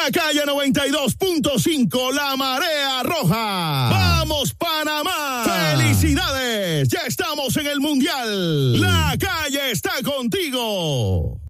La calle 92.5, La Marea Roja. ¡Vamos, Panamá! ¡Felicidades! Ya estamos en el Mundial. La calle está contigo.